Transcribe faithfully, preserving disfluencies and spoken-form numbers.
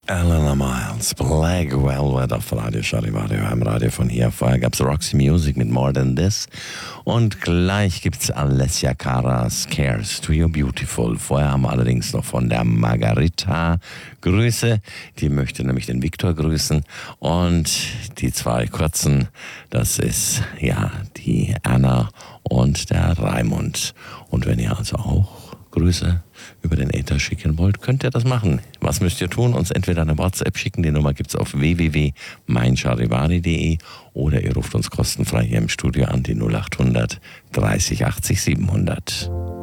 Eleanor Miles, Black Velvet auf Radio Charivari, am Radio von hier. Vorher gab es Roxy Music mit More Than This. Und gleich gibt es Alessia Caras, Cares to Your Beautiful. Vorher haben wir allerdings noch von der Margarita Grüße. Die möchte nämlich den Viktor grüßen. Und die zwei kurzen, das ist ja die Anna und der Raimund. Und wenn ihr also auch Grüße über den Äther schicken wollt, könnt ihr das machen. Was müsst ihr tun? Uns entweder eine WhatsApp schicken, die Nummer gibt es auf w w w punkt mein charivari punkt de oder ihr ruft uns kostenfrei hier im Studio an, die null acht hundert dreißig achtzig siebenhundert.